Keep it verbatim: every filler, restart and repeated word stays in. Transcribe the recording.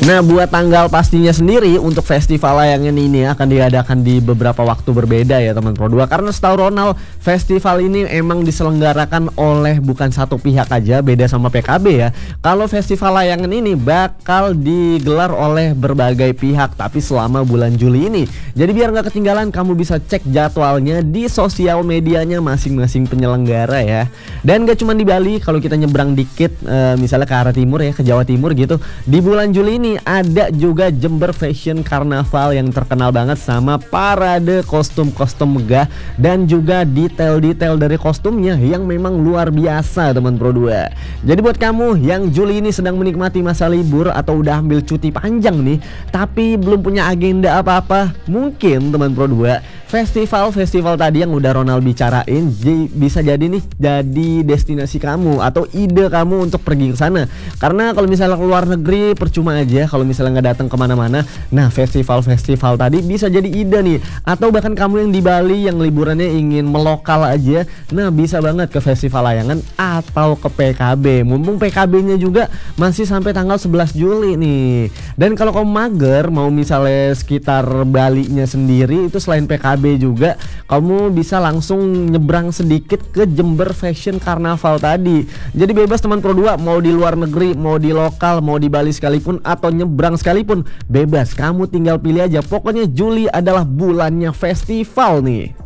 Nah, buat tanggal pastinya sendiri untuk festival layangan ini akan diadakan di beberapa waktu berbeda ya teman Pro dua. Karena setahu Ronald, festival ini emang diselenggarakan oleh bukan satu pihak aja, beda sama P K B ya. Kalau festival layangan ini bakal digelar oleh berbagai pihak, tapi selama bulan Juli ini. Jadi biar nggak ketinggalan, kamu bisa cek jadwalnya di sosial medianya masing-masing penyelenggara ya. Dan gak cuma di Bali, kalau kita nyebrang dikit e, misalnya ke arah timur ya, ke Jawa Timur gitu, di bulan Juli ini ada juga Jember Fashion Carnaval yang terkenal banget sama parade kostum-kostum megah dan juga detail-detail dari kostumnya yang memang luar biasa teman Pro dua. Jadi buat kamu yang Juli ini sedang menikmati masa libur atau udah ambil cuti panjang nih tapi belum punya agenda apa-apa, mungkin teman Pro dua festival-festival tadi yang udah Ronald bicarain bisa jadi nih jadi destinasi kamu atau ide kamu untuk pergi ke sana. Karena kalau misalnya ke luar negeri percuma aja kalau misalnya nggak datang kemana-mana. Nah, festival-festival tadi bisa jadi ide nih. Atau bahkan kamu yang di Bali yang liburannya ingin melokal aja, nah bisa banget ke festival layangan atau ke P K B. Mumpung P K B-nya juga masih sampai tanggal sebelas Juli nih. Dan kalau kamu mager mau misalnya sekitar Bali-nya sendiri itu selain P K B juga, kamu bisa langsung nyebrang sedikit ke Jember Fashion Carnaval tadi. Jadi bebas teman Pro dua, mau di luar negeri, mau di lokal, mau di Bali sekalipun atau nyebrang sekalipun, bebas. Kamu tinggal pilih aja. Pokoknya Juli adalah bulannya festival nih.